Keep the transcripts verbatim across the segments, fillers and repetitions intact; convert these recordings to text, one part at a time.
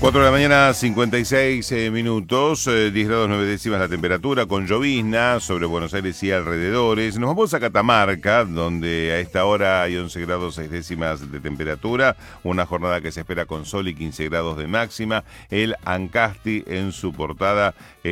cuatro de la mañana, cincuenta y seis eh, minutos, eh, diez grados nueve décimas la temperatura, con llovizna sobre Buenos Aires y alrededores. Nos vamos a Catamarca, donde a esta hora hay once grados seis décimas de temperatura, una jornada que se espera con sol y quince grados de máxima. El Ancasti, en su portada,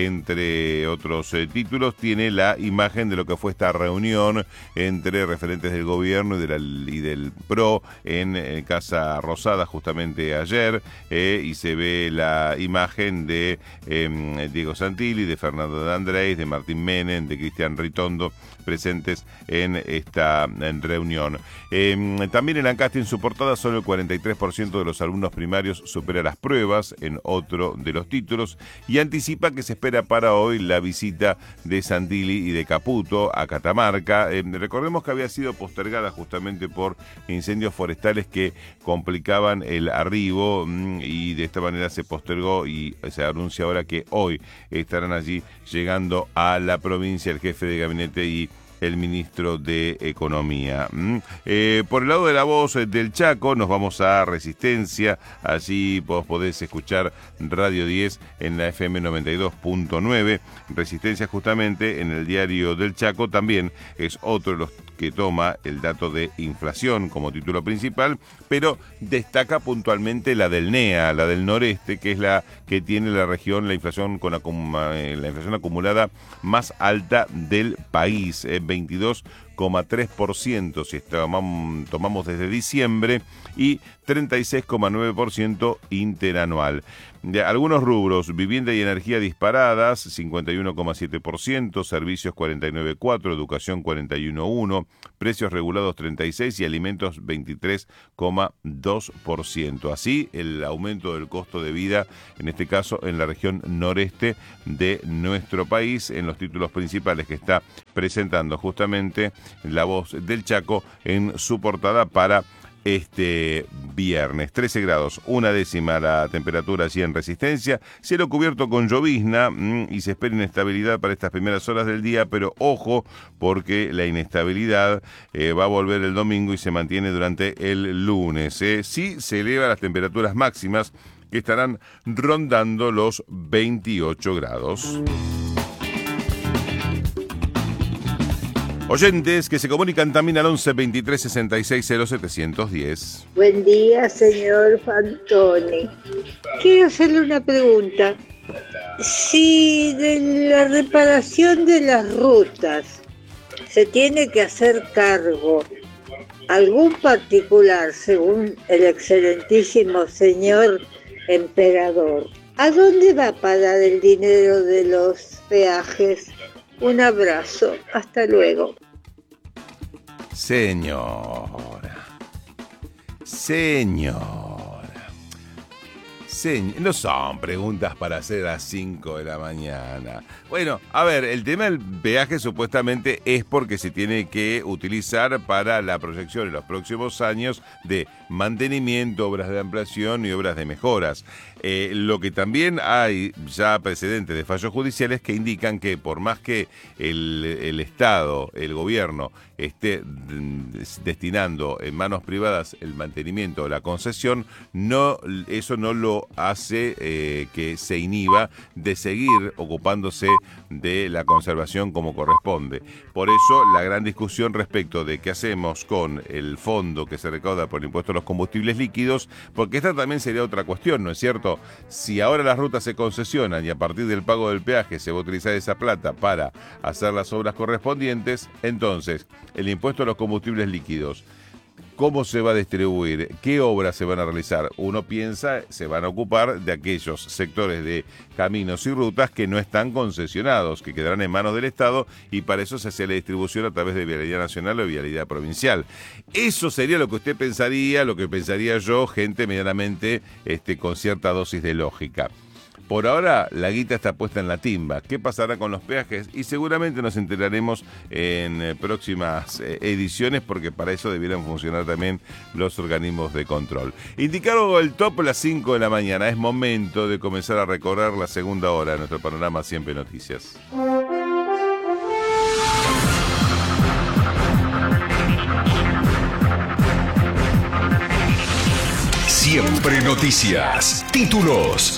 entre otros eh, títulos, tiene la imagen de lo que fue esta reunión entre referentes del gobierno y, de la, y del P R O en eh, Casa Rosada justamente ayer, eh, y se ve la imagen de eh, Diego Santilli, de Fernando de Andrés, de Martín Menem, de Cristian Ritondo, presentes en esta en reunión. Eh, también en Ancasti, en su portada, solo el cuarenta y tres por ciento de los alumnos primarios supera las pruebas en otro de los títulos, y anticipa que se espera para hoy la visita de Santilli y de Caputo a Catamarca. Eh, recordemos que había sido postergada justamente por incendios forestales que complicaban el arribo, mmm, y de esta manera se postergó, y se anuncia ahora que hoy estarán allí llegando a la provincia el jefe de gabinete y el ministro de Economía. ¿Mm? Eh, por el lado de La Voz del Chaco, nos vamos a Resistencia. Allí vos podés escuchar Radio diez en la F M noventa y dos punto nueve. Resistencia, justamente, en el Diario del Chaco, también es otro de los que toma el dato de inflación como título principal, pero destaca puntualmente la del N E A, la del noreste, que es la que tiene la región la inflación con la inflación acumulada más alta del país, eh, veintidós coma tres por ciento si tomamos, tomamos desde diciembre, y treinta y seis coma nueve por ciento interanual. De algunos rubros: vivienda y energía disparadas, cincuenta y uno coma siete por ciento, servicios cuarenta y nueve coma cuatro por ciento, educación cuarenta y uno coma uno por ciento, precios regulados treinta y seis por ciento y alimentos veintitrés coma dos por ciento. Así, el aumento del costo de vida, en este caso en la región noreste de nuestro país, en los títulos principales que está presentando justamente La Voz del Chaco en su portada para este viernes. trece grados, una décima la temperatura allí en Resistencia, cielo cubierto con llovizna, mmm, y se espera inestabilidad para estas primeras horas del día, pero ojo, porque la inestabilidad eh, va a volver el domingo y se mantiene durante el lunes. Eh. Sí se eleva las temperaturas máximas, que estarán rondando los veintiocho grados. Oyentes que se comunican también al once veintitrés sesenta y seis cero setecientos diez. Buen día, señor Fantoni. Quiero hacerle una pregunta. Si de la reparación de las rutas se tiene que hacer cargo algún particular, según el excelentísimo señor emperador, ¿a dónde va a parar el dinero de los peajes? Un abrazo, hasta luego. Señora, señora, señor, no son preguntas para hacer a las cinco de la mañana. Bueno, a ver, el tema del peaje supuestamente es porque se tiene que utilizar para la proyección en los próximos años de mantenimiento, obras de ampliación y obras de mejoras. Eh, lo que también hay ya precedentes de fallos judiciales que indican que por más que el, el Estado, el gobierno, esté destinando en manos privadas el mantenimiento o la concesión, no, eso no lo hace eh, que se inhiba de seguir ocupándose de la conservación como corresponde. Por eso la gran discusión respecto de qué hacemos con el fondo que se recauda por el impuesto a los combustibles líquidos, porque esta también sería otra cuestión, ¿no es cierto? Si ahora las rutas se concesionan y a partir del pago del peaje se va a utilizar esa plata para hacer las obras correspondientes, entonces el impuesto a los combustibles líquidos, ¿cómo se va a distribuir? ¿Qué obras se van a realizar? Uno piensa, se van a ocupar de aquellos sectores de caminos y rutas que no están concesionados, que quedarán en manos del Estado, y para eso se hace la distribución a través de Vialidad Nacional o Vialidad Provincial. Eso sería lo que usted pensaría, lo que pensaría yo, gente medianamente este, con cierta dosis de lógica. Por ahora, la guita está puesta en la timba. ¿Qué pasará con los peajes? Y seguramente nos enteraremos en eh, próximas eh, ediciones, porque para eso debieran funcionar también los organismos de control. Indicado el top a las cinco de la mañana, es momento de comenzar a recorrer la segunda hora de nuestro panorama Siempre Noticias. Siempre Noticias. Títulos.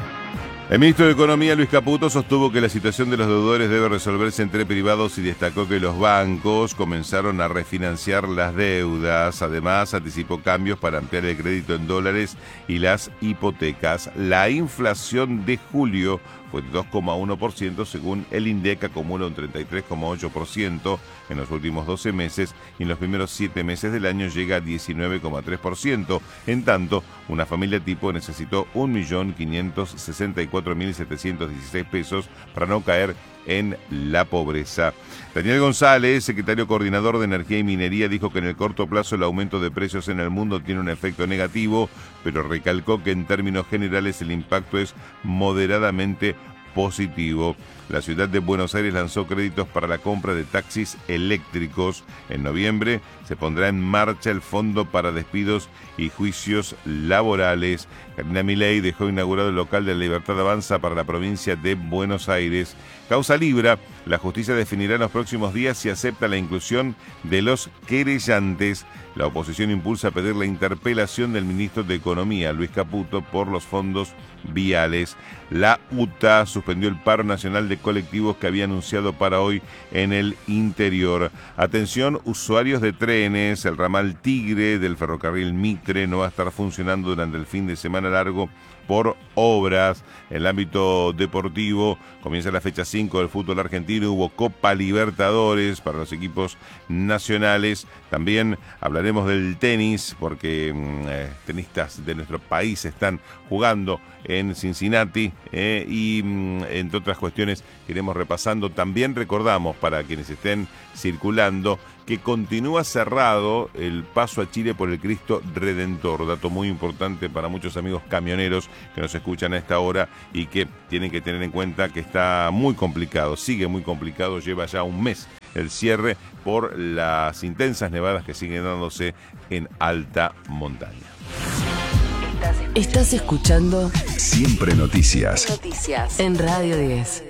El ministro de Economía, Luis Caputo, sostuvo que la situación de los deudores debe resolverse entre privados y destacó que los bancos comenzaron a refinanciar las deudas. Además, anticipó cambios para ampliar el crédito en dólares y las hipotecas. La inflación de julio fue de dos coma uno por ciento, según el INDEC, acumula un treinta y tres coma ocho por ciento en los últimos doce meses y en los primeros siete meses del año llega a diecinueve coma tres por ciento. En tanto, una familia tipo necesitó un millón quinientos sesenta y cuatro mil setecientos dieciséis pesos para no caer en la pobreza. Daniel González, secretario coordinador de Energía y Minería, dijo que en el corto plazo el aumento de precios en el mundo tiene un efecto negativo, pero recalcó que en términos generales el impacto es moderadamente positivo. La ciudad de Buenos Aires lanzó créditos para la compra de taxis eléctricos. En noviembre se pondrá en marcha el Fondo para Despidos y Juicios Laborales. Karina Milei dejó inaugurado el local de la Libertad Avanza para la provincia de Buenos Aires. Causa Libra. La justicia definirá en los próximos días si acepta la inclusión de los querellantes. La oposición impulsa a pedir la interpelación del ministro de Economía, Luis Caputo, por los fondos viales. La U T A suspendió el paro nacional de colectivos que había anunciado para hoy en el interior. Atención, usuarios de trenes, el ramal Tigre del ferrocarril Mitre no va a estar funcionando durante el fin de semana largo por obras. En el ámbito deportivo, comienza la fecha cinco del fútbol argentino, hubo Copa Libertadores para los equipos nacionales. También hablaremos del tenis, porque eh, tenistas de nuestro país están jugando en Cincinnati eh, y entre otras cuestiones que iremos repasando. También recordamos, para quienes estén circulando, que continúa cerrado el paso a Chile por el Cristo Redentor, dato muy importante para muchos amigos camioneros que nos escuchan a esta hora y que tienen que tener en cuenta que está muy complicado, sigue muy complicado, lleva ya un mes el cierre por las intensas nevadas que siguen dándose en alta montaña. Estás escuchando Siempre Noticias. Noticias en Radio diez.